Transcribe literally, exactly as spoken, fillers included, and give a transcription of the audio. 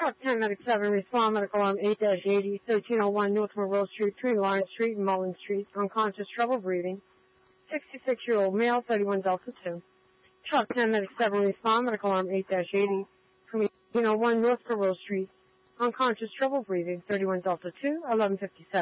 Truck ten Medic seven, respond medical alarm eight eighty, thirteen oh one North Monroe Street, between Lawrence Street and Mullen Street, unconscious, trouble breathing, sixty-six-year-old male, thirty-one Delta two. Truck ten Medic seven, respond medical alarm eight eighty, from eighteen oh one North Monroe Street, unconscious, trouble breathing, thirty-one Delta two, eleven fifty-seven.